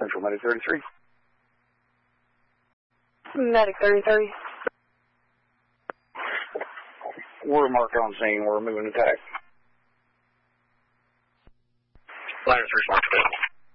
Central Medic 33. Medic 33. We're marked on scene. We're moving attack. Line 3 marked.